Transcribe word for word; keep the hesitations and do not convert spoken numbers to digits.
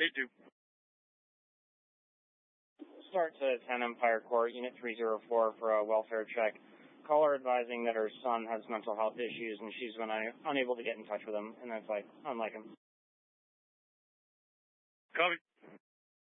eight two. Start to ten Empire Court, Unit three oh four for a welfare check. Caller advising that her son has mental health issues and she's been un- unable to get in touch with him, and that's like, unlike him. Copy.